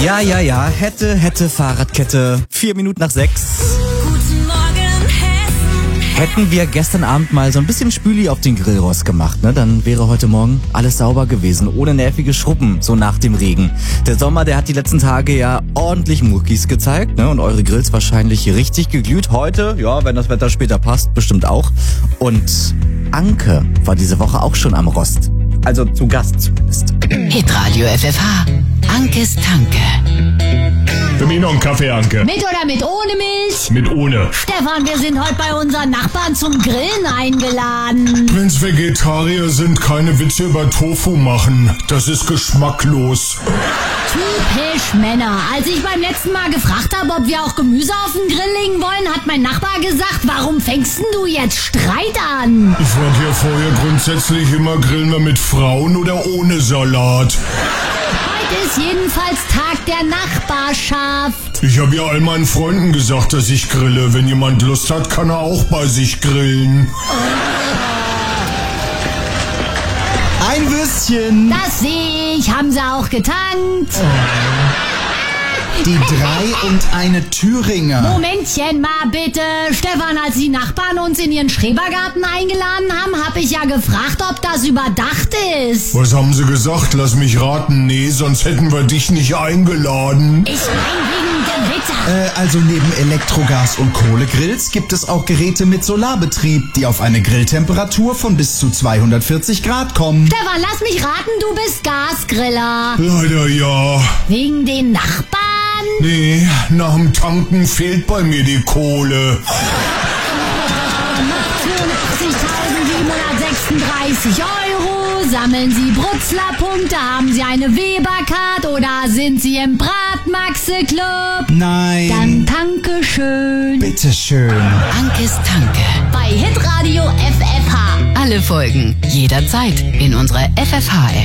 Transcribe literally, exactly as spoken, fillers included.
Ja, ja, ja, hätte, hätte, Fahrradkette. Vier Minuten nach sechs. Guten Morgen, Hessen. Hätten wir gestern Abend mal so ein bisschen Spüli auf den Grillrost gemacht, ne, dann wäre heute Morgen alles sauber gewesen, ohne nervige Schruppen, so nach dem Regen. Der Sommer, der hat die letzten Tage ja ordentlich Muckis gezeigt, ne, und eure Grills wahrscheinlich richtig geglüht. Heute, ja, wenn das Wetter später passt, bestimmt auch. Und Anke war diese Woche auch schon am Rost. Also zu Gast zumindest. Hitradio F F H. Ankes Tanke. Für mich noch einen Kaffee, Anke. Mit oder mit ohne Milch? Mit ohne. Stefan, wir sind heute bei unseren Nachbarn zum Grillen eingeladen. Wenn's Vegetarier sind, keine Witze über Tofu machen. Das ist geschmacklos. Typisch Männer. Als ich beim letzten Mal gefragt habe, ob wir auch Gemüse auf den Grill legen wollen, hat mein Nachbar gesagt, warum fängst denn du jetzt Streit an? Ich wollte ja vorher grundsätzlich immer, grillen wir mit Frauen oder ohne Salat. Heute ist jedenfalls Tag der Nachbarschaft. Ich habe ja all meinen Freunden gesagt, dass ich grille. Wenn jemand Lust hat, kann er auch bei sich grillen. Ein Würstchen. Das sehe ich. Haben sie auch getankt? Die drei und eine Thüringer. Momentchen mal bitte. Stefan, als die Nachbarn uns in ihren Schrebergarten eingeladen haben, habe ich ja gefragt, ob das überdacht ist. Was haben sie gesagt? Lass mich raten. Nee, sonst hätten wir dich nicht eingeladen. Ich mein wegen der Witze. Äh, also neben Elektrogas- und Kohlegrills gibt es auch Geräte mit Solarbetrieb, die auf eine Grilltemperatur von bis zu zweihundertvierzig Grad kommen. Stefan, lass mich raten, du bist Gasgriller. Leider ja. Wegen den Nachbarn? Nee, nach dem Tanken fehlt bei mir die Kohle. vierundachtzigtausendsiebenhundertsechsunddreißig Euro. Sammeln Sie Brutzler-Punkte? Haben Sie eine Weber-Card oder sind Sie im Bratmaxe-Club? Nein. Dann danke schön. Bitteschön. Ankes Tanke. Bei Hitradio F F H. Alle Folgen jederzeit in unserer F F H-App.